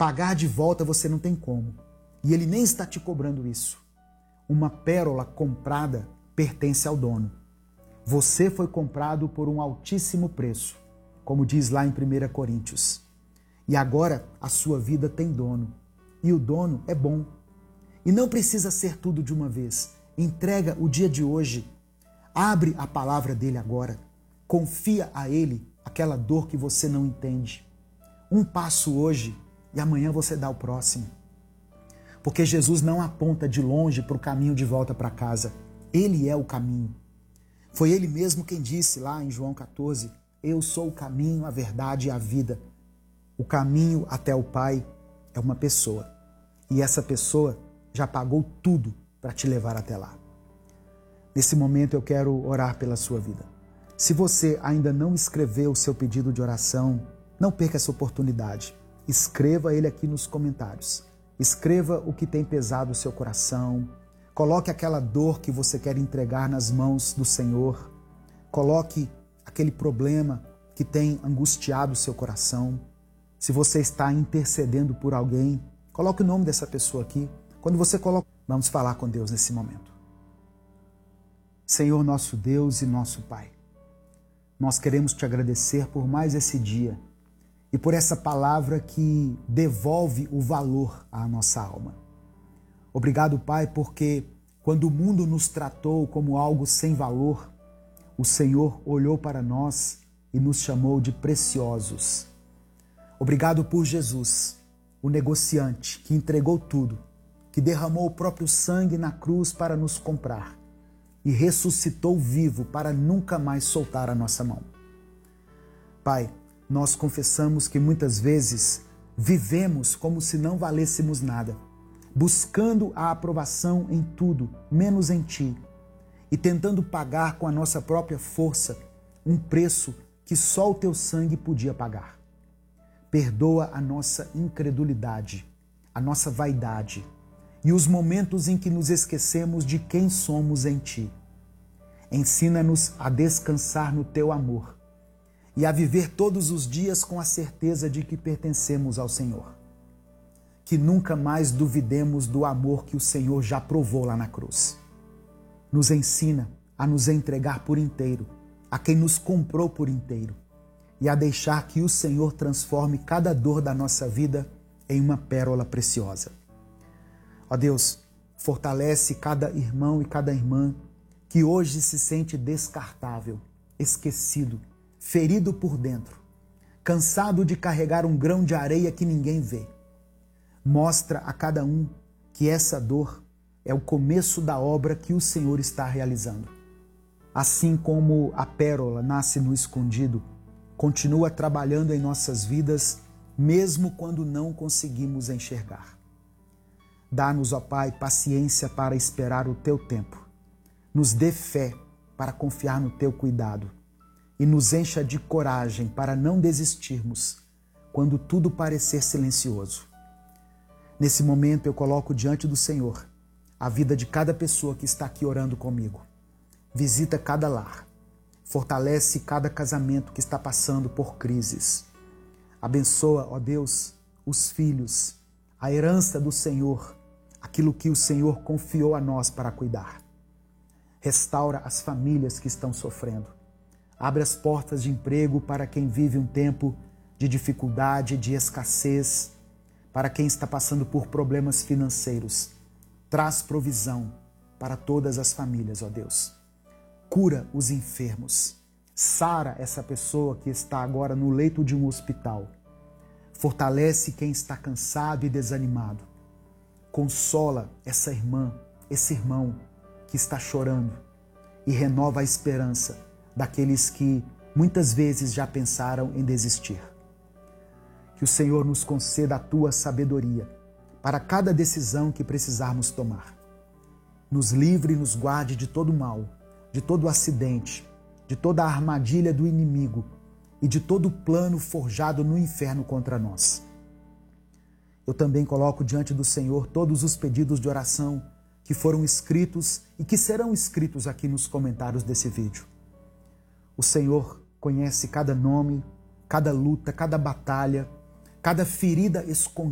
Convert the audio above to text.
Pagar de volta você não tem como. E ele nem está te cobrando isso. Uma pérola comprada pertence ao dono. Você foi comprado por um altíssimo preço, como diz lá em 1 Coríntios. E agora a sua vida tem dono. E o dono é bom. E não precisa ser tudo de uma vez. Entrega o dia de hoje. Abre a palavra dele agora. Confia a ele aquela dor que você não entende. Um passo hoje e amanhã você dá o próximo. Porque Jesus não aponta de longe para o caminho de volta para casa. Ele é o caminho. Foi ele mesmo quem disse lá em João 14, eu sou o caminho, a verdade e a vida. O caminho até o Pai é uma pessoa. E essa pessoa já pagou tudo para te levar até lá. Nesse momento eu quero orar pela sua vida. Se você ainda não escreveu o seu pedido de oração, não perca essa oportunidade. Escreva ele aqui nos comentários. Escreva o que tem pesado o seu coração. Coloque aquela dor que você quer entregar nas mãos do Senhor. Coloque aquele problema que tem angustiado o seu coração. Se você está intercedendo por alguém, coloque o nome dessa pessoa aqui. Quando você coloca, vamos falar com Deus nesse momento. Senhor, nosso Deus e nosso Pai, nós queremos te agradecer por mais esse dia e por essa palavra que devolve o valor à nossa alma. Obrigado, Pai, porque quando o mundo nos tratou como algo sem valor, o Senhor olhou para nós e nos chamou de preciosos. Obrigado por Jesus, o negociante que entregou tudo, que derramou o próprio sangue na cruz para nos comprar e ressuscitou vivo para nunca mais soltar a nossa mão. Pai, nós confessamos que muitas vezes vivemos como se não valêssemos nada, buscando a aprovação em tudo, menos em Ti, e tentando pagar com a nossa própria força um preço que só o Teu sangue podia pagar. Perdoa a nossa incredulidade, a nossa vaidade e os momentos em que nos esquecemos de quem somos em Ti. Ensina-nos a descansar no Teu amor e a viver todos os dias com a certeza de que pertencemos ao Senhor. Que nunca mais duvidemos do amor que o Senhor já provou lá na cruz. Nos ensina a nos entregar por inteiro a quem nos comprou por inteiro e a deixar que o Senhor transforme cada dor da nossa vida em uma pérola preciosa. Ó Deus, fortalece cada irmão e cada irmã que hoje se sente descartável, esquecido, ferido por dentro, cansado de carregar um grão de areia que ninguém vê. Mostra a cada um que essa dor é o começo da obra que o Senhor está realizando. Assim como a pérola nasce no escondido, continua trabalhando em nossas vidas, mesmo quando não conseguimos enxergar. Dá-nos, ó Pai, paciência para esperar o Teu tempo. Nos dê fé para confiar no Teu cuidado e nos encha de coragem para não desistirmos quando tudo parecer silencioso. Nesse momento eu coloco diante do Senhor a vida de cada pessoa que está aqui orando comigo. Visita cada lar, fortalece cada casamento que está passando por crises. Abençoa, ó Deus, os filhos, a herança do Senhor, aquilo que o Senhor confiou a nós para cuidar. Restaura as famílias que estão sofrendo. Abre as portas de emprego para quem vive um tempo de dificuldade, de escassez, para quem está passando por problemas financeiros. Traz provisão para todas as famílias, ó Deus. Cura os enfermos. Sara essa pessoa que está agora no leito de um hospital. Fortalece quem está cansado e desanimado. Consola essa irmã, esse irmão que está chorando e renova a esperança daqueles que muitas vezes já pensaram em desistir. Que o Senhor nos conceda a Tua sabedoria para cada decisão que precisarmos tomar. Nos livre e nos guarde de todo mal, de todo acidente, de toda a armadilha do inimigo e de todo plano forjado no inferno contra nós. Eu também coloco diante do Senhor todos os pedidos de oração que foram escritos e que serão escritos aqui nos comentários desse vídeo. O Senhor conhece cada nome, cada luta, cada batalha, cada ferida escondida